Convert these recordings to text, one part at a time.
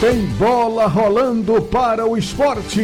Tem bola rolando para o esporte.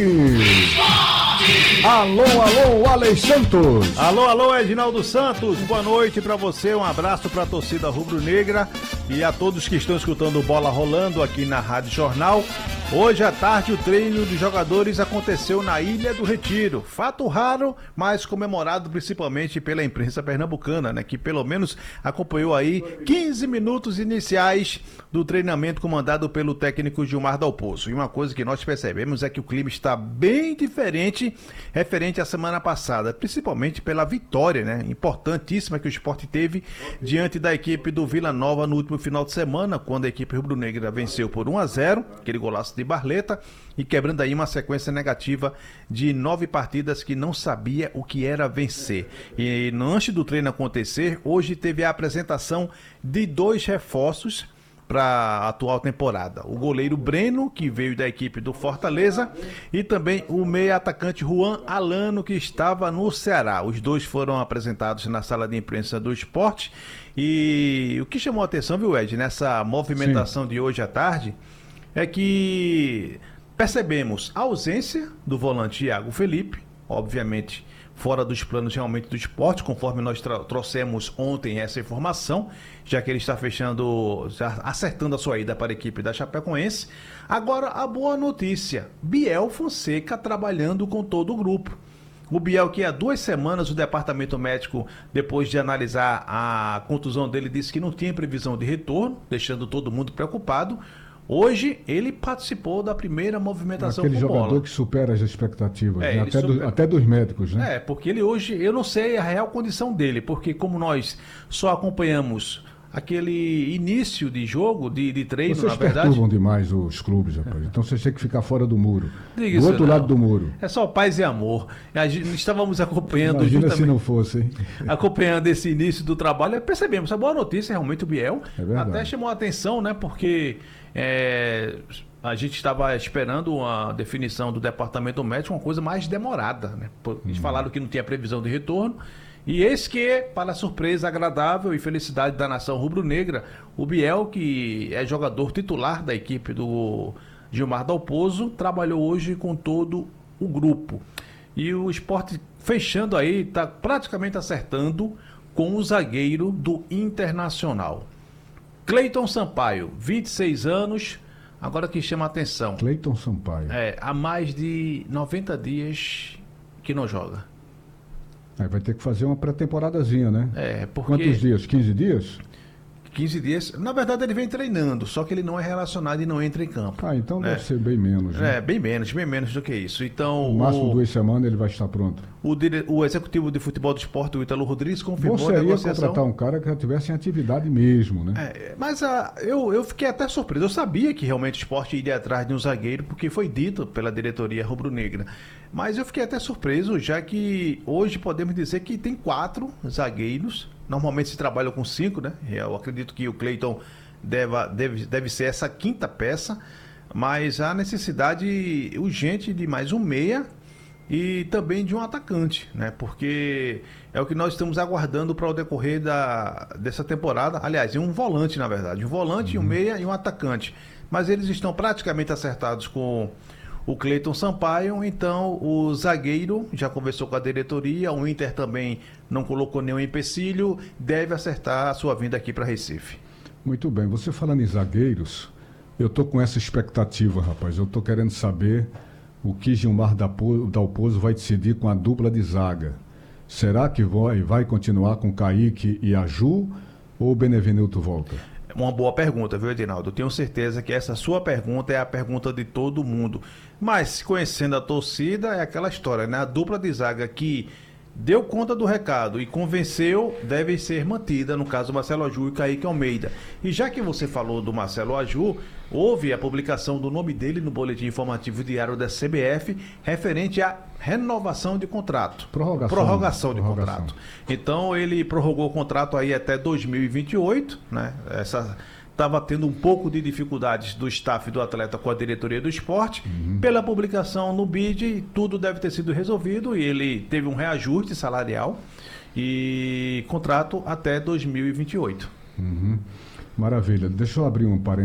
Alô, alô, Alex Santos. Alô, alô, Edinaldo Santos. Boa noite pra você, um abraço pra torcida rubro-negra e a todos que estão escutando Bola Rolando aqui na Rádio Jornal. Hoje à tarde o treino dos jogadores aconteceu na Ilha do Retiro. Fato raro, mas comemorado principalmente pela imprensa pernambucana, né? Que pelo menos acompanhou aí 15 minutos iniciais do treinamento comandado pelo técnico Gilmar Dalpozo. E uma coisa que nós percebemos é que o clima está bem diferente referente à semana passada, principalmente pela vitória, né? Importantíssima que o Sport teve diante da equipe do Vila Nova no último final de semana, quando a equipe rubro-negra venceu por 1-0, aquele golaço de Barleta, e quebrando aí uma sequência negativa de 9 partidas que não sabia o que era vencer. E antes do treino acontecer, hoje teve a apresentação de 2 reforços para a atual temporada. O goleiro Breno, que veio da equipe do Fortaleza, e também o meia atacante Juan Alano, que estava no Ceará. Os dois foram apresentados na sala de imprensa do Sport. E o que chamou a atenção, viu, Ed, nessa movimentação de hoje à tarde, é que percebemos a ausência do volante Iago Felipe, obviamente fora dos planos realmente do esporte, conforme nós trouxemos ontem essa informação, já que ele está acertando a sua ida para a equipe da Chapecoense. Agora, a boa notícia, Biel Fonseca trabalhando com todo o grupo. O Biel, que há 2 semanas o departamento médico, depois de analisar a contusão dele, disse que não tinha previsão de retorno, deixando todo mundo preocupado. Hoje, ele participou da primeira movimentação com bola. Aquele jogador que supera as expectativas, né? Até dos médicos, né? Porque ele hoje, eu não sei a real condição dele, porque como nós só acompanhamos aquele início de jogo, de treino, Vocês na verdade... Vocês perturbam demais os clubes, rapaz. Então vocês têm que ficar fora do muro. Do outro lado do muro. É só paz e amor. Estávamos acompanhando... Imagina se não fosse, hein? Acompanhando esse início do trabalho, percebemos a boa notícia, realmente o Biel. Até chamou a atenção, né? Porque... a gente estava esperando uma definição do departamento médico, uma coisa mais demorada, né? Eles falaram que não tinha previsão de retorno, e eis que, para surpresa agradável e felicidade da nação rubro-negra, o Biel, que é jogador titular da equipe do Gilmar Dalpozo, trabalhou hoje com todo o grupo. E o Sport fechando aí, está praticamente acertando com o zagueiro do Internacional. Cleiton Sampaio, 26 anos, agora que chama a atenção. Cleiton Sampaio. Há mais de 90 dias que não joga. Vai ter que fazer uma pré-temporadazinha, né? Porque... Quantos dias? 15 dias? 15 dias. Na verdade, ele vem treinando, só que ele não é relacionado e não entra em campo. Então deve ser bem menos, né? Bem menos do que isso. Então, no máximo 2 semanas ele vai estar pronto. O executivo de futebol do esporte, o Ítalo Rodrigues, confirmou a negociação. Bom seria contratar um cara que já tivesse em atividade mesmo, né? Mas eu fiquei até surpreso. Eu sabia que realmente o esporte iria atrás de um zagueiro, porque foi dito pela diretoria rubro-negra. Mas eu fiquei até surpreso, já que hoje podemos dizer que tem 4 zagueiros. Normalmente se trabalha com 5, né? Eu acredito que o Cleiton deve ser essa 5ª peça, mas há necessidade urgente de mais um meia e também de um atacante, né? Porque é o que nós estamos aguardando para o decorrer dessa temporada. Aliás, um volante, na verdade. Um volante, um meia e um atacante. Mas eles estão praticamente acertados com o Cleiton Sampaio, então o zagueiro já conversou com a diretoria, o Inter também não colocou nenhum empecilho, deve acertar a sua vinda aqui para Recife. Muito bem, você falando em zagueiros, eu tô com essa expectativa, rapaz, eu tô querendo saber o que Gilmar Dalpozo vai decidir com a dupla de zaga. Será que vai continuar com Kaique e Aju ou o Benevenuto volta? Uma boa pergunta, viu, Edinaldo? Eu tenho certeza que essa sua pergunta é a pergunta de todo mundo. Mas, conhecendo a torcida, é aquela história, né? A dupla de zaga que deu conta do recado e convenceu deve ser mantida, no caso Marcelo Aju e Kaique Almeida. E já que você falou do Marcelo Aju, houve a publicação do nome dele no boletim informativo diário da CBF, referente à renovação de contrato. Prorrogação de contrato. Então ele prorrogou o contrato aí até 2028, né? Estava tendo um pouco de dificuldades do staff do atleta com a diretoria do esporte. Pela publicação no BID, tudo deve ter sido resolvido e ele teve um reajuste salarial e contrato até 2028. Maravilha. Deixa eu abrir um parênteses.